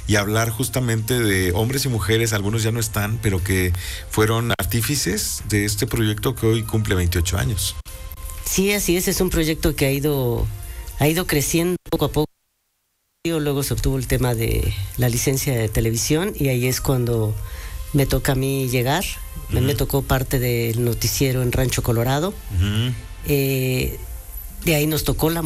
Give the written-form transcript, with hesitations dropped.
y hablar justamente de hombres y mujeres, algunos ya no están, pero que fueron artífices de este proyecto que hoy cumple 28 años. Sí, así es un proyecto que ha ido creciendo poco a poco. Luego se obtuvo el tema de la licencia de televisión y ahí es cuando me toca a mí llegar. Me tocó parte del noticiero en Rancho Colorado. De ahí nos tocó la